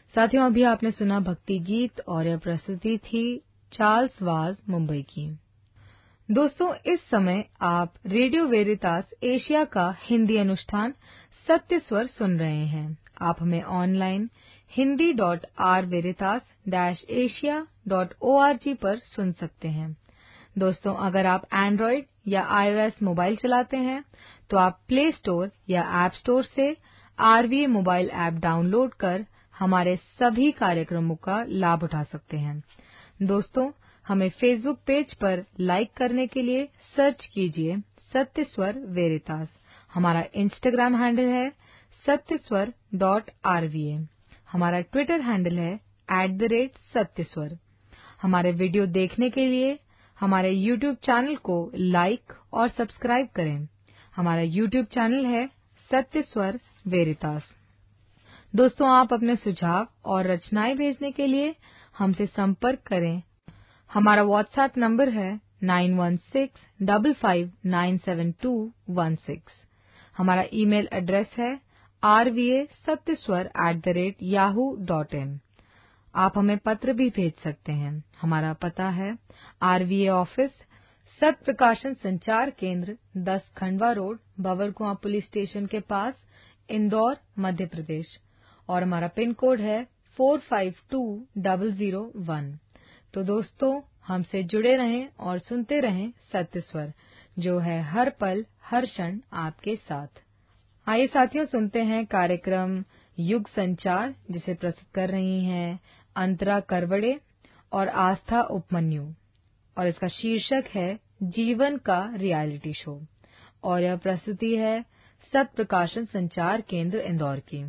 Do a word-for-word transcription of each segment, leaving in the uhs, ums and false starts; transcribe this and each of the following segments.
साथियों, अभी आपने सुना भक्ति गीत और यह प्रस्तुति थी चार्ल्स वाज मुंबई की। दोस्तों, इस समय आप रेडियो वेरितास एशिया का हिंदी अनुष्ठान सत्य स्वर सुन रहे हैं। आप हमें online Hindi dot are वेरितास dash Asia dot O R G पर सुन सकते हैं। दोस्तों, अगर आप एंड्रॉयड या आईओएस मोबाइल चलाते हैं तो आप प्ले स्टोर या ऐप स्टोर से आरवीए मोबाइल ऐप डाउनलोड कर हमारे सभी कार्यक्रमों का लाभ उठा सकते हैं। दोस्तों, हमें फेसबुक पेज पर लाइक करने के लिए सर्च कीजिए सत्य स्वर वेरितास। हमारा इंस्टाग्राम हैंडल है सत्य स्वर डॉट आरवीए। हमारा ट्विटर हैंडल है एट द रेट सत्य स्वर। हमारे वीडियो देखने के लिए हमारे यूट्यूब चैनल को लाइक और सब्सक्राइब करें। हमारा यूट्यूब चैनल है सत्य स्वर वेरितास। दोस्तों, आप अपने सुझाव और रचनाएं भेजने के लिए हमसे संपर्क करें। हमारा व्हाट्सएप नंबर है nine one six five five nine seven to one six. हमारा ईमेल एड्रेस है are V A सत्यस्वर at the rate Yahoo dot in. आप हमें पत्र भी भेज सकते हैं। हमारा पता है आरवीए ऑफिस, सत्य प्रकाशन संचार केंद्र, दस खंडवा रोड, बवरकुआं पुलिस स्टेशन के पास, इंदौर, मध्य प्रदेश। और हमारा पिन कोड है four five to zero zero one. तो दोस्तों, हमसे जुड़े रहें और सुनते रहें सत्य स्वर, जो है हर पल हर क्षण आपके साथ। आइए साथियों, सुनते हैं कार्यक्रम युग संचार, जिसे प्रस्तुत कर रही हैं अंतरा करवड़े और आस्था उपमन्यु, और इसका शीर्षक है जीवन का रियलिटी शो, और यह प्रस्तुति है सत्य प्रकाशन संचार केंद्र इंदौर की।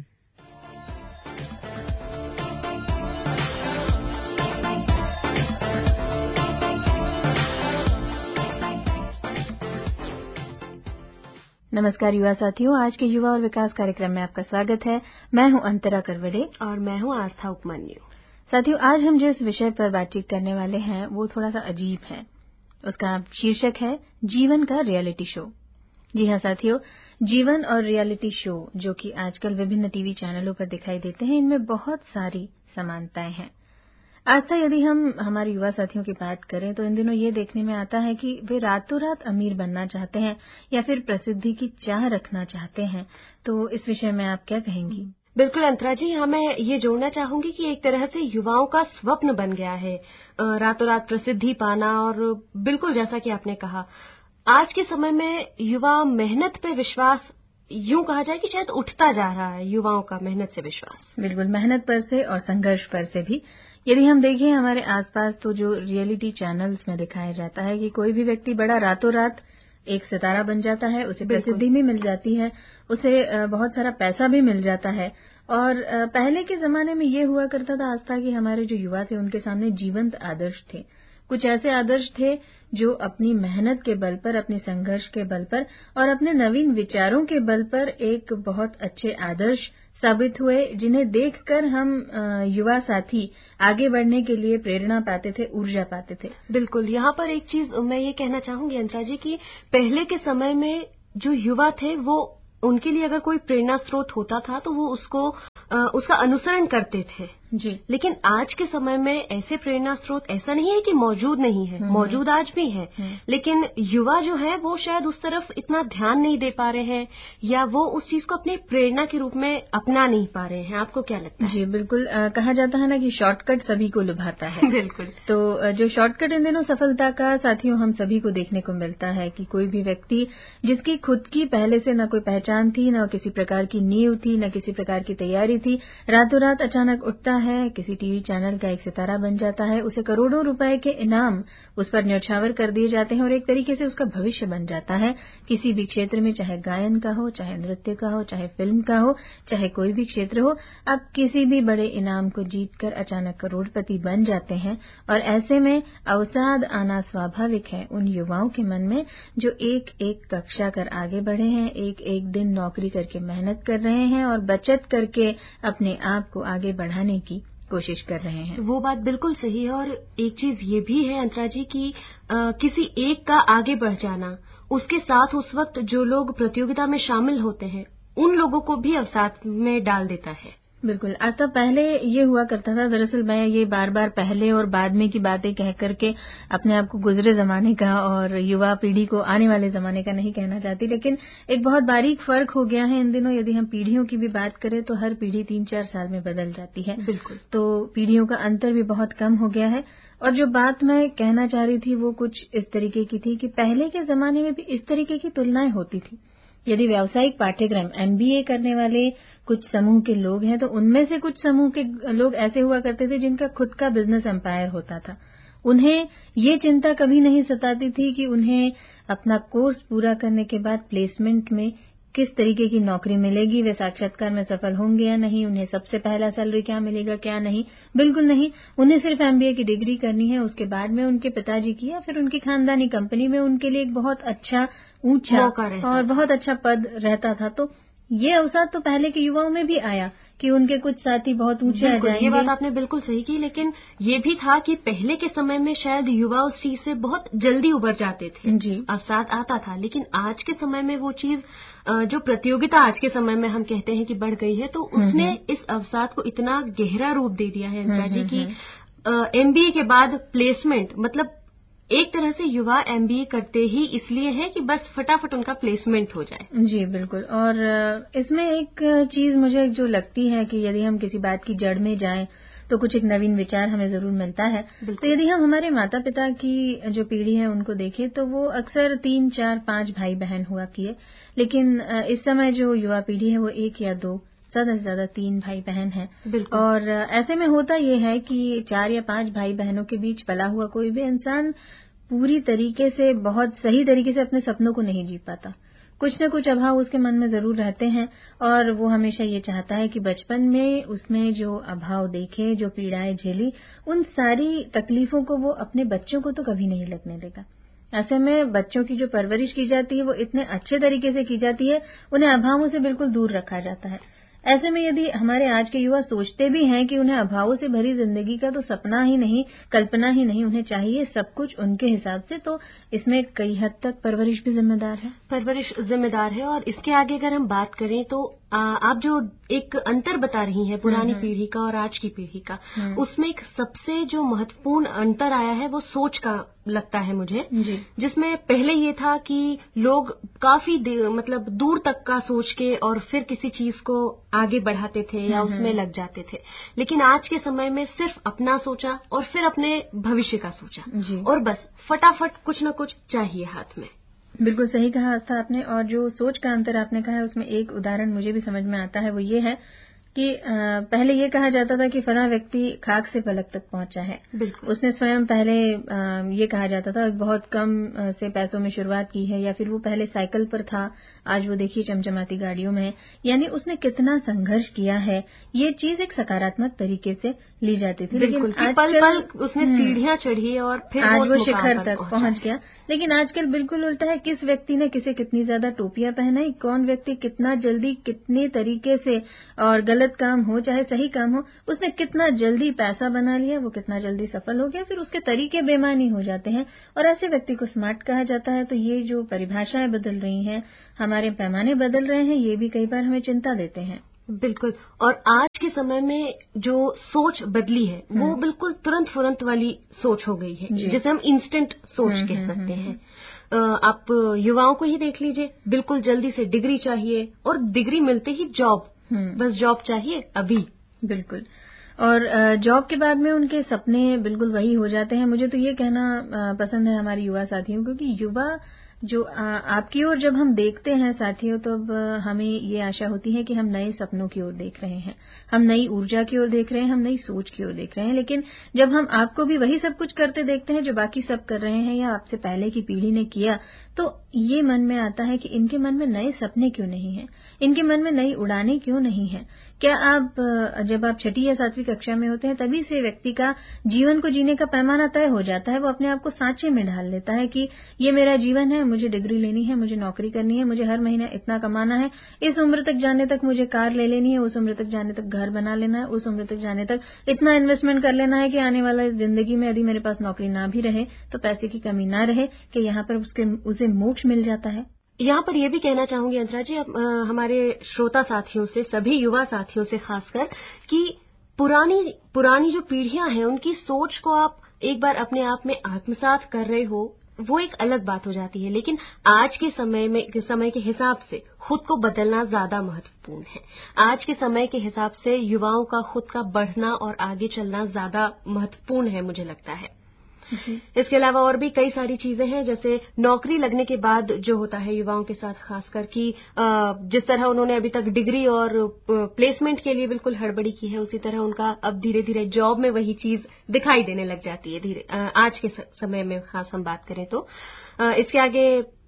नमस्कार युवा साथियों, आज के युवा और विकास कार्यक्रम में आपका स्वागत है। मैं हूं अंतरा करवड़े और मैं हूं आस्था उपमन्यु। साथियों, आज हम जिस विषय पर बातचीत करने वाले हैं वो थोड़ा सा अजीब है। उसका शीर्षक है जीवन का रियलिटी शो। जी हाँ साथियों, जीवन और रियलिटी शो जो कि आजकल विभिन्न टीवी चैनलों पर दिखाई देते हैं, इनमें बहुत सारी समानताएं हैं। आस्था, यदि हम हमारे युवा साथियों की बात करें तो इन दिनों ये देखने में आता है कि वे रातों रात अमीर बनना चाहते हैं या फिर प्रसिद्धि की चाह रखना चाहते हैं। तो इस विषय में आप क्या कहेंगी? बिल्कुल अंतरा जी, हाँ, मैं ये जोड़ना चाहूंगी कि एक तरह से युवाओं का स्वप्न बन गया है रातों रात प्रसिद्धि पाना। और बिल्कुल जैसा कि आपने कहा, आज के समय में युवा मेहनत पे विश्वास, यूं कहा जाए कि शायद उठता जा रहा है युवाओं का मेहनत से विश्वास। बिल्कुल, मेहनत पर से और संघर्ष पर से भी। यदि हम देखें हमारे आसपास तो जो रियलिटी चैनल्स में दिखाया जाता है कि कोई भी व्यक्ति बड़ा रातों रात एक सितारा बन जाता है, उसे प्रसिद्धि भी मिल जाती है, उसे बहुत सारा पैसा भी मिल जाता है। और पहले के जमाने में ये हुआ करता था आस्था कि हमारे जो युवा थे उनके सामने जीवंत आदर्श थे। कुछ ऐसे आदर्श थे जो अपनी मेहनत के बल पर, अपने संघर्ष के बल पर और अपने नवीन विचारों के बल पर एक बहुत अच्छे आदर्श साबित हुए, जिन्हें देखकर हम युवा साथी आगे बढ़ने के लिए प्रेरणा पाते थे, ऊर्जा पाते थे। बिल्कुल, यहाँ पर एक चीज मैं ये कहना चाहूंगी अंतरा जी कि पहले के समय में जो युवा थे वो, उनके लिए अगर कोई प्रेरणा स्रोत होता था तो वो उसको आ, उसका अनुसरण करते थे जी। लेकिन आज के समय में ऐसे प्रेरणा स्रोत ऐसा नहीं है कि मौजूद नहीं है, मौजूद आज भी है, लेकिन युवा जो है वो शायद उस तरफ इतना ध्यान नहीं दे पा रहे हैं या वो उस चीज को अपनी प्रेरणा के रूप में अपना नहीं पा रहे हैं। आपको क्या लगता है? जी बिल्कुल, आ, कहा जाता है ना कि शॉर्टकट सभी को लुभाता है। बिल्कुल। तो जो शॉर्टकट इन दिनों सफलता का साथियों हम सभी को देखने को मिलता है कि कोई भी व्यक्ति जिसकी खुद की पहले से न कोई पहचान थी, न किसी प्रकार की नींव थी, न किसी प्रकार की तैयारी थी, रातों रात अचानक उठता है, किसी टीवी चैनल का एक सितारा बन जाता है, उसे करोड़ों रुपए के इनाम उस पर न्यौछावर कर दिए जाते हैं और एक तरीके से उसका भविष्य बन जाता है किसी भी क्षेत्र में, चाहे गायन का हो, चाहे नृत्य का हो, चाहे फिल्म का हो, चाहे कोई भी क्षेत्र हो। अब किसी भी बड़े इनाम को जीतकर अचानक करोड़पति बन जाते हैं और ऐसे में अवसाद आना स्वाभाविक है उन युवाओं के मन में जो एक एक कक्षा कर आगे बढ़े हैं, एक एक दिन नौकरी करके मेहनत कर रहे हैं और बचत करके अपने आप को आगे बढ़ाने की कोशिश कर रहे हैं। वो बात बिल्कुल सही है। और एक चीज ये भी है अंतरा जी कि आ, किसी एक का आगे बढ़ जाना, उसके साथ उस वक्त जो लोग प्रतियोगिता में शामिल होते हैं उन लोगों को भी अवसाद में डाल देता है। बिल्कुल। आज तक पहले ये हुआ करता था, दरअसल मैं ये बार बार पहले और बाद में की बातें कह करके अपने आप को गुजरे जमाने का और युवा पीढ़ी को आने वाले जमाने का नहीं कहना चाहती, लेकिन एक बहुत बारीक फर्क हो गया है इन दिनों। यदि हम पीढ़ियों की भी बात करें तो हर पीढ़ी तीन चार साल में बदल जाती है। बिल्कुल। तो पीढ़ियों का अंतर भी बहुत कम हो गया है। और जो बात मैं कहना चाह रही थी वो कुछ इस तरीके की थी कि पहले के जमाने में भी इस तरीके की तुलनाएं होती थी। यदि व्यावसायिक पाठ्यक्रम एमबीए करने वाले कुछ समूह के लोग हैं तो उनमें से कुछ समूह के लोग ऐसे हुआ करते थे जिनका खुद का बिजनेस एम्पायर होता था। उन्हें ये चिंता कभी नहीं सताती थी कि उन्हें अपना कोर्स पूरा करने के बाद प्लेसमेंट में किस तरीके की नौकरी मिलेगी, वे साक्षात्कार में सफल होंगे या नहीं, उन्हें सबसे पहला सैलरी क्या मिलेगा क्या नहीं। बिल्कुल नहीं, उन्हें सिर्फ एमबीए की डिग्री करनी है। उसके बाद में उनके पिताजी की या फिर उनकी खानदानी कंपनी में उनके लिए एक बहुत अच्छा ऊंचा और बहुत अच्छा पद रहता था। तो ये अवसर तो पहले के युवाओं में भी आया कि उनके कुछ साथी बहुत ऊंचे आ जाएंगे। ये बात आपने बिल्कुल सही की, लेकिन ये भी था कि पहले के समय में शायद युवा उस चीज से बहुत जल्दी उबर जाते थे जी। अवसाद आता था। लेकिन आज के समय में वो चीज जो प्रतियोगिता आज के समय में हम कहते हैं कि बढ़ गई है, तो उसने इस अवसाद को इतना गहरा रूप दे दिया है इंदिरा जी की एमबीए के बाद प्लेसमेंट, मतलब एक तरह से युवा एमबीए करते ही इसलिए है कि बस फटाफट उनका प्लेसमेंट हो जाए। जी बिल्कुल। और इसमें एक चीज मुझे जो लगती है कि यदि हम किसी बात की जड़ में जाएं तो कुछ एक नवीन विचार हमें जरूर मिलता है। तो यदि हम हमारे माता पिता की जो पीढ़ी है उनको देखें तो वो अक्सर तीन चार पांच भाई बहन हुआ किए, लेकिन इस समय जो युवा पीढ़ी है वो एक या दो, ज्यादा से ज्यादा तीन भाई बहन हैं। और ऐसे में होता ये है कि चार या पांच भाई बहनों के बीच पला हुआ कोई भी इंसान पूरी तरीके से, बहुत सही तरीके से अपने सपनों को नहीं जी पाता। कुछ न कुछ अभाव उसके मन में जरूर रहते हैं और वो हमेशा ये चाहता है कि बचपन में उसने जो अभाव देखे, जो पीड़ाएं झेली, उन सारी तकलीफों को वो अपने बच्चों को तो कभी नहीं लगने देगा। ऐसे में बच्चों की जो परवरिश की जाती है वो इतने अच्छे तरीके से की जाती है, उन्हें अभावों से बिल्कुल दूर रखा जाता है। ऐसे में यदि हमारे आज के युवा सोचते भी हैं कि उन्हें अभावों से भरी जिंदगी का तो सपना ही नहीं, कल्पना ही नहीं, उन्हें चाहिए सब कुछ उनके हिसाब से, तो इसमें कई हद तक परवरिश भी जिम्मेदार है। परवरिश जिम्मेदार है। और इसके आगे अगर हम बात करें तो आ, आप जो एक अंतर बता रही हैं पुरानी पीढ़ी का और आज की पीढ़ी का, उसमें एक सबसे जो महत्वपूर्ण अंतर आया है वो सोच का लगता है मुझे, जिसमें पहले ये था कि लोग काफी मतलब दूर तक का सोच के और फिर किसी चीज को आगे बढ़ाते थे या उसमें लग जाते थे। लेकिन आज के समय में सिर्फ अपना सोचा और फिर अपने भविष्य का सोचा और बस फटाफट कुछ न कुछ चाहिए हाथ में। बिल्कुल सही कहा था आपने। और जो सोच का अंतर आपने कहा है उसमें एक उदाहरण मुझे भी समझ में आता है, वो ये है कि पहले ये कहा जाता था कि फला व्यक्ति खाक से फलक तक पहुंचा है। उसने स्वयं पहले ये कहा जाता था बहुत कम से पैसों में शुरुआत की है, या फिर वो पहले साइकिल पर था, आज वो देखिए चमचमाती गाड़ियों में है। यानी उसने कितना संघर्ष किया है, ये चीज एक सकारात्मक तरीके से ली जाती थी। लेकिन आज पल पल उसने सीढ़ियां चढ़ी और फिर आज वो शिखर तक पहुंच गया। लेकिन आजकल बिल्कुल उल्टा है, किस व्यक्ति ने किसे कितनी ज्यादा टोपियां पहनाई, कौन व्यक्ति कितना जल्दी कितने तरीके से, और गलत काम हो चाहे सही काम हो, उसने कितना जल्दी पैसा बना लिया, वो कितना जल्दी सफल हो गया, फिर उसके तरीके बेमानी हो जाते हैं और ऐसे व्यक्ति को स्मार्ट कहा जाता है। तो ये जो परिभाषाएं बदल रही हैं, हमारे पैमाने बदल रहे हैं, ये भी कई बार हमें चिंता देते हैं। बिल्कुल। और आज के समय में जो सोच बदली है वो बिल्कुल तुरंत फुरंत वाली सोच हो गई है, जिसे हम इंस्टेंट सोच कह सकते हैं। आप युवाओं को ही देख लीजिए, बिल्कुल जल्दी से डिग्री चाहिए और डिग्री मिलते ही जॉब, बस जॉब चाहिए अभी। बिल्कुल। और जॉब के बाद में उनके सपने बिल्कुल वही हो जाते हैं। मुझे तो ये कहना पसंद है हमारे युवा साथियों को कि युवा जो आपकी ओर जब हम देखते हैं साथियों, तो अब हमें ये आशा होती है कि हम नए सपनों की ओर देख रहे हैं, हम नई ऊर्जा की ओर देख रहे हैं, हम नई सोच की ओर देख रहे हैं। लेकिन जब हम आपको भी वही सब कुछ करते देखते हैं जो बाकी सब कर रहे हैं या आपसे पहले की पीढ़ी ने किया, तो ये मन में आता है कि इनके मन में नए सपने क्यों नहीं हैं, इनके मन में नई उड़ानें क्यों नहीं हैं। क्या आप जब आप छठी या सातवीं कक्षा में होते हैं तभी से व्यक्ति का जीवन को जीने का पैमाना तय हो जाता है, वो अपने आप को सांचे में ढाल लेता है कि ये मेरा जीवन है, मुझे डिग्री लेनी है, मुझे नौकरी करनी है, मुझे हर महीना इतना कमाना है, इस उम्र तक जाने तक मुझे कार ले लेनी है, उस उम्र तक जाने तक घर बना लेना है, उस उम्र तक जाने तक इतना इन्वेस्टमेंट कर लेना है कि आने वाला जिंदगी में यदि मेरे पास नौकरी ना भी रहे तो पैसे की कमी ना रहे कि यहाँ पर उसके उसे मोक्ष मिल जाता है। यहाँ पर यह भी कहना चाहूंगी अंतरा जी, अब हमारे श्रोता साथियों से, सभी युवा साथियों से खासकर, कि पुरानी पुरानी जो पीढ़ियां हैं उनकी सोच को आप एक बार अपने आप में आत्मसात कर रहे हो, वो एक अलग बात हो जाती है, लेकिन आज के समय में समय के हिसाब से खुद को बदलना ज्यादा महत्वपूर्ण है। आज के समय के हिसाब से युवाओं का खुद का बढ़ना और आगे चलना ज्यादा महत्वपूर्ण है, मुझे लगता है। इसके अलावा और भी कई सारी चीजें हैं, जैसे नौकरी लगने के बाद जो होता है युवाओं के साथ खासकर, कि जिस तरह उन्होंने अभी तक डिग्री और प्लेसमेंट के लिए बिल्कुल हड़बड़ी की है, उसी तरह उनका अब धीरे धीरे जॉब में वही चीज दिखाई देने लग जाती है धीरे आज के समय में। खास हम बात करें तो इसके आगे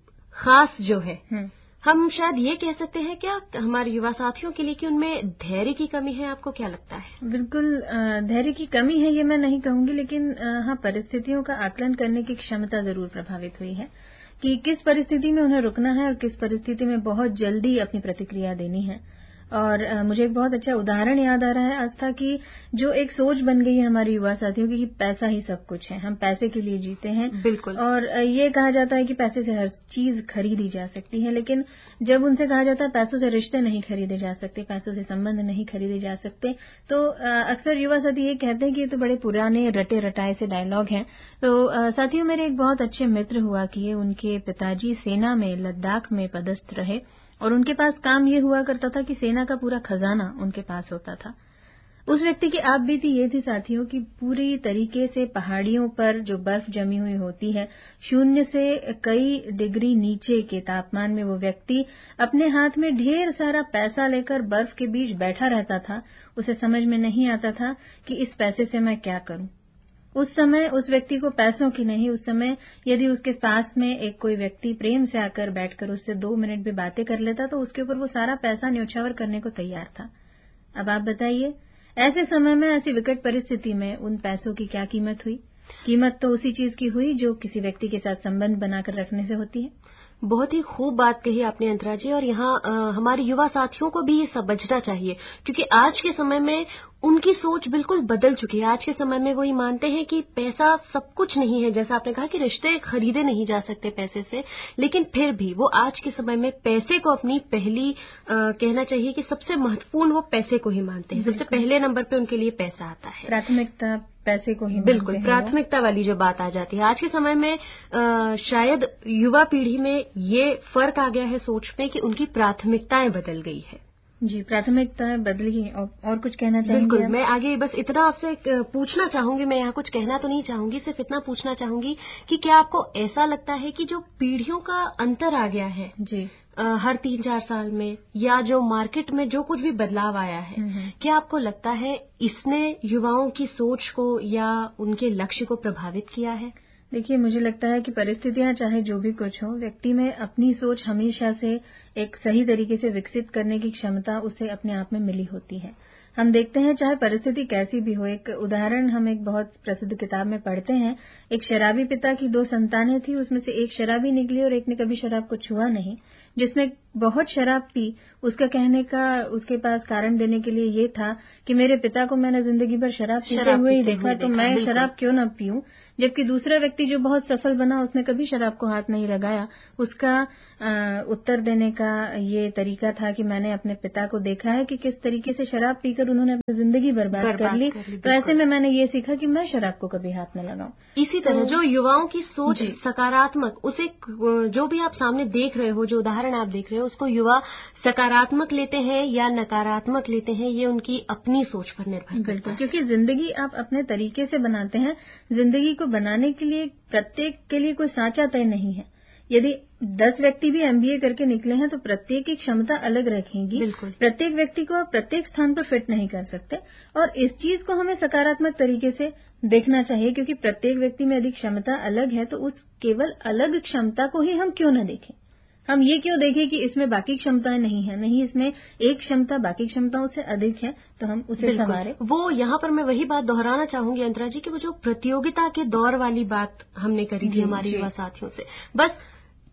खास जो है, हम शायद ये कह सकते हैं क्या हमारे युवा साथियों के लिए कि उनमें धैर्य की कमी है? आपको क्या लगता है? बिल्कुल धैर्य की कमी है ये मैं नहीं कहूंगी, लेकिन हाँ, परिस्थितियों का आकलन करने की क्षमता जरूर प्रभावित हुई है कि किस परिस्थिति में उन्हें रुकना है और किस परिस्थिति में बहुत जल्दी अपनी प्रतिक्रिया देनी है। और आ, मुझे एक बहुत अच्छा उदाहरण याद आ रहा है आस्था की, जो एक सोच बन गई है हमारे युवा साथियों की कि पैसा ही सब कुछ है, हम पैसे के लिए जीते हैं। बिल्कुल। और ये कहा जाता है कि पैसे से हर चीज खरीदी जा सकती है, लेकिन जब उनसे कहा जाता है पैसों से रिश्ते नहीं खरीदे जा सकते, पैसों से संबंध नहीं खरीदे जा सकते, तो अक्सर युवा साथी ये कहते हैं कि ये तो बड़े पुराने रटे रटाए से डायलॉग हैं। तो साथियों, मेरे एक बहुत अच्छे मित्र हुआ कि उनके पिताजी सेना में लद्दाख में पदस्थ रहे और उनके पास काम ये हुआ करता था कि सेना का पूरा खजाना उनके पास होता था। उस व्यक्ति की आप बीती ये थी साथियों कि पूरी तरीके से पहाड़ियों पर जो बर्फ जमी हुई होती है, शून्य से कई डिग्री नीचे के तापमान में वो व्यक्ति अपने हाथ में ढेर सारा पैसा लेकर बर्फ के बीच बैठा रहता था। उसे समझ में नहीं आता था कि इस पैसे से मैं क्या करूं। उस समय उस व्यक्ति को पैसों की नहीं, उस समय यदि उसके पास में एक कोई व्यक्ति प्रेम से आकर बैठकर उससे दो मिनट भी बातें कर लेता तो उसके ऊपर वो सारा पैसा न्योछावर करने को तैयार था। अब आप बताइए, ऐसे समय में, ऐसी विकट परिस्थिति में उन पैसों की क्या कीमत हुई? कीमत तो उसी चीज की हुई जो किसी व्यक्ति के साथ संबंध बनाकर रखने से होती है। बहुत ही खूब बात कही आपने अंतरा जी, और यहाँ हमारे युवा साथियों को भी ये समझना चाहिए, क्योंकि आज के समय में उनकी सोच बिल्कुल बदल चुकी है। आज के समय में वो ये मानते हैं कि पैसा सब कुछ नहीं है, जैसा आपने कहा कि रिश्ते खरीदे नहीं जा सकते पैसे से, लेकिन फिर भी वो आज के समय में पैसे को अपनी पहली आ, कहना चाहिए कि सबसे महत्वपूर्ण वो पैसे को ही मानते हैं। सबसे पहले नंबर पे उनके लिए पैसा आता है, प्राथमिकता पैसे को ही। बिल्कुल, प्राथमिकता वाली जो बात आ जाती है आज के समय में, आ, शायद युवा पीढ़ी में ये फर्क आ गया है सोच में कि उनकी प्राथमिकताएं बदल गई है। जी, प्राथमिकताएं बदल गई। और, और कुछ कहना चाहेंगे? बिल्कुल, मैं आगे बस इतना आपसे पूछना चाहूंगी, मैं यहाँ कुछ कहना तो नहीं चाहूंगी, सिर्फ इतना पूछना चाहूंगी कि क्या आपको ऐसा लगता है कि जो पीढ़ियों का अंतर आ गया है जी आ, हर तीन चार साल में, या जो मार्केट में जो कुछ भी बदलाव आया है, क्या आपको लगता है इसने युवाओं की सोच को या उनके लक्ष्य को प्रभावित किया है? देखिए, मुझे लगता है कि परिस्थितियां चाहे जो भी कुछ हो, व्यक्ति में अपनी सोच हमेशा से एक सही तरीके से विकसित करने की क्षमता उसे अपने आप में मिली होती है। हम देखते हैं चाहे परिस्थिति कैसी भी हो। एक उदाहरण हम एक बहुत प्रसिद्ध किताब में पढ़ते हैं, एक शराबी पिता की दो संतानें थी, उसमें से एक शराबी निकली और एक ने कभी शराब को छुआ नहीं। जिसने बहुत शराब पी, उसका कहने का उसके पास कारण देने के लिए ये था कि मेरे पिता को मैंने जिंदगी भर शराब पीते हुए ही देखा, तो मैं शराब क्यों न पीऊं। जबकि दूसरा व्यक्ति जो बहुत सफल बना, उसने कभी शराब को हाथ नहीं लगाया। उसका आ, उत्तर देने का ये तरीका था कि मैंने अपने पिता को देखा है कि किस तरीके से शराब पीकर उन्होंने अपनी जिंदगी बर्बाद, बर्बाद कर ली, कर ली तो ऐसे में मैंने ये सीखा कि मैं शराब को कभी हाथ न लगाऊं। इसी तरह तो, जो युवाओं की सोच सकारात्मक, उसे जो भी आप सामने देख रहे हो, जो उदाहरण आप देख रहे हो, उसको युवा सकारात्मक लेते हैं या नकारात्मक लेते हैं, ये उनकी अपनी सोच पर निर्भर करता है। क्योंकि जिंदगी आप अपने तरीके से बनाते हैं। जिंदगी को बनाने के लिए प्रत्येक के लिए कोई सांचा तय नहीं है। यदि दस व्यक्ति भी एमबीए करके निकले हैं तो प्रत्येक की क्षमता अलग रखेगी। प्रत्येक व्यक्ति को आप प्रत्येक स्थान पर फिट नहीं कर सकते, और इस चीज को हमें सकारात्मक तरीके से देखना चाहिए, क्योंकि प्रत्येक व्यक्ति में यदि क्षमता अलग है तो उस केवल अलग क्षमता को ही हम क्यों न देखें। हम ये क्यों देखें कि इसमें बाकी क्षमताएं नहीं है, नहीं, इसमें एक क्षमता बाकी क्षमताओं से अधिक है, तो हम उसे संवारें। वो यहाँ पर मैं वही बात दोहराना चाहूंगी अंतरा जी कि वो जो प्रतियोगिता के दौर वाली बात हमने करी थी हमारे युवा साथियों से, बस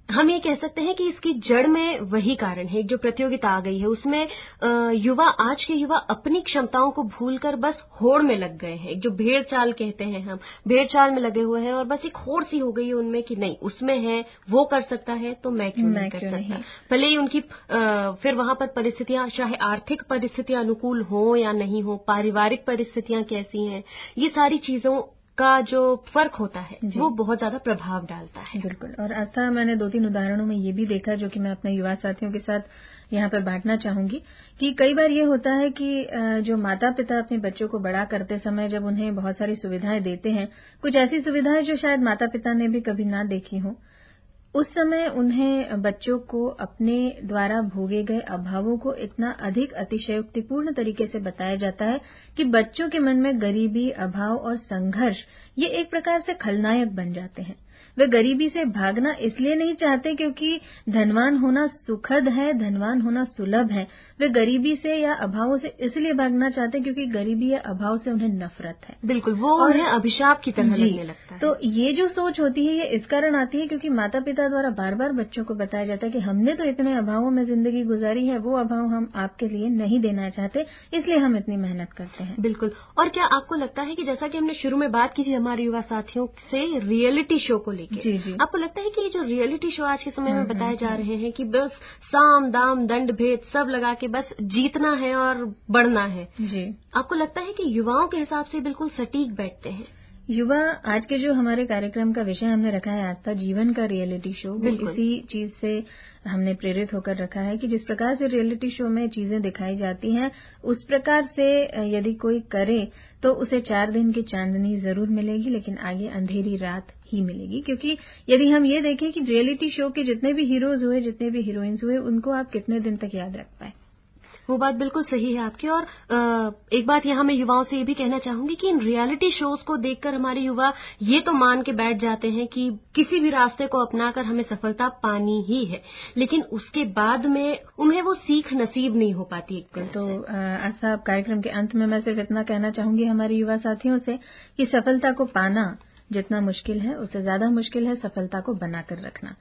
हम ये कह सकते हैं कि इसकी जड़ में वही कारण है, जो प्रतियोगिता आ गई है उसमें युवा, आज के युवा अपनी क्षमताओं को भूलकर बस होड़ में लग गए हैं। जो भेड़ चाल कहते हैं, हम भेड़ चाल में लगे हुए हैं और बस एक होड़ सी हो गई है उनमें कि नहीं, उसमें है, वो कर सकता है तो मैं क्यों नहीं कर सकता। भले ही उनकी आ, फिर वहां पर परिस्थितियां, चाहे आर्थिक परिस्थितियां अनुकूल हो या नहीं हो, पारिवारिक परिस्थितियां कैसी हैं, ये सारी चीजों का जो फर्क होता है वो बहुत ज्यादा प्रभाव डालता है। बिल्कुल। और आस्था, मैंने दो तीन उदाहरणों में ये भी देखा जो कि मैं अपने युवा साथियों के साथ यहाँ पर बांटना चाहूंगी कि कई बार ये होता है कि जो माता पिता अपने बच्चों को बड़ा करते समय जब उन्हें बहुत सारी सुविधाएं देते हैं, कुछ ऐसी सुविधाएं जो शायद माता पिता ने भी कभी ना देखी हो, उस समय उन्हें बच्चों को अपने द्वारा भोगे गए अभावों को इतना अधिक अतिशयोक्तिपूर्ण तरीके से बताया जाता है कि बच्चों के मन में गरीबी, अभाव और संघर्ष ये एक प्रकार से खलनायक बन जाते हैं। वे गरीबी से भागना इसलिए नहीं चाहते क्योंकि धनवान होना सुखद है, धनवान होना सुलभ है। वे गरीबी से या अभावों से इसलिए भागना चाहते हैं क्योंकि गरीबी या अभाव से उन्हें नफरत है। बिल्कुल, वो उन्हें अभिशाप की तरह लगने लगता है। तो ये जो सोच होती है ये इस कारण आती है क्योंकि माता पिता द्वारा बार बार बच्चों को बताया जाता है कि हमने तो इतने अभावों में जिंदगी गुजारी है, वो अभाव हम आपके लिए नहीं देना चाहते, इसलिए हम इतनी मेहनत करते हैं। बिल्कुल। और क्या आपको लगता है कि जैसा कि हमने शुरू में बात की थी हमारे युवा साथियों से रियलिटी शो को लेकर, जी जी, आपको लगता है कि ये जो रियलिटी शो आज के समय में बताए जा रहे हैं कि बस साम दाम दंड भेद सब लगा के बस जीतना है और बढ़ना है, जी, आपको लगता है कि युवाओं के हिसाब से बिल्कुल सटीक बैठते हैं? युवा, आज के जो हमारे कार्यक्रम का विषय हमने रखा है आस्था जीवन का रियलिटी शो, इसी चीज से हमने प्रेरित होकर रखा है कि जिस प्रकार से रियलिटी शो में चीजें दिखाई जाती हैं उस प्रकार से यदि कोई करे तो उसे चार दिन की चांदनी जरूर मिलेगी, लेकिन आगे अंधेरी रात ही मिलेगी। क्योंकि यदि हम ये देखें कि रियलिटी शो के जितने भी हीरोज हुए, जितने भी हीरोइंस हुए, उनको आप कितने दिन तक याद रख पाए, वो बात बिल्कुल सही है आपकी। और एक बात यहाँ मैं युवाओं से ये भी कहना चाहूंगी कि इन रियलिटी शोज को देखकर हमारे युवा ये तो मान के बैठ जाते हैं कि किसी भी रास्ते को अपनाकर हमें सफलता पानी ही है, लेकिन उसके बाद में उन्हें वो सीख नसीब नहीं हो पाती। तो आस्था, कार्यक्रम के अंत में मैं सिर्फ इतना कहना चाहूंगी हमारे युवा साथियों से कि सफलता को पाना जितना मुश्किल है उससे ज्यादा मुश्किल है सफलता को बनाकर रखना।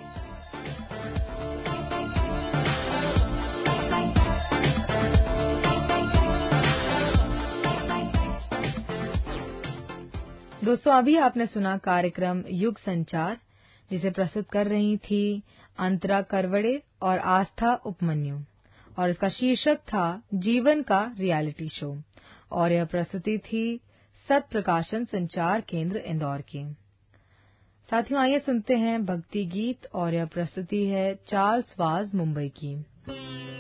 दोस्तों, अभी आपने सुना कार्यक्रम युग संचार, जिसे प्रस्तुत कर रही थी अंतरा करवड़े और आस्था उपमन्यु, और इसका शीर्षक था जीवन का रियलिटी शो, और यह प्रस्तुति थी सत प्रकाशन संचार केंद्र इंदौर की। साथियों, आइए सुनते हैं भक्ति गीत, और यह प्रस्तुति है चार्ल्स वाज मुंबई की।